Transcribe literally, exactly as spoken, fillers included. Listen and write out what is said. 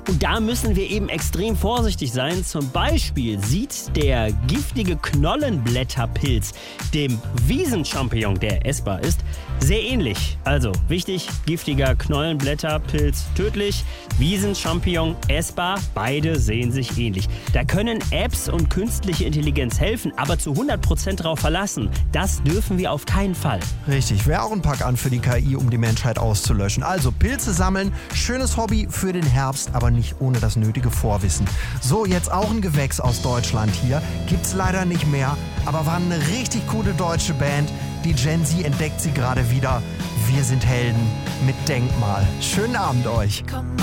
Und da müssen wir eben extrem vorsichtig sein. Zum Beispiel sieht der giftige Knollenblätterpilz dem Wiesenchampignon, der essbar ist, sehr ähnlich. Also wichtig, giftiger Knollenblätterpilz tödlich, Wiesenchampignon essbar, beide sehen sich ähnlich. Da können Apps und künstliche Intelligenz helfen, aber zu hundert Prozent darauf verlassen, das dürfen wir auf keinen Fall. Richtig, wäre auch ein Pack an für die K I, um die Menschheit auszulöschen. Also Pilze sammeln, schönes Hobby für den Herbst, aber nicht ohne das nötige Vorwissen. So, jetzt auch ein Gewächs aus Deutschland hier. Gibt's leider nicht mehr, aber war eine richtig coole deutsche Band. Die Gen Z entdeckt sie gerade wieder. Wir sind Helden mit Denkmal. Schönen Abend euch. Komm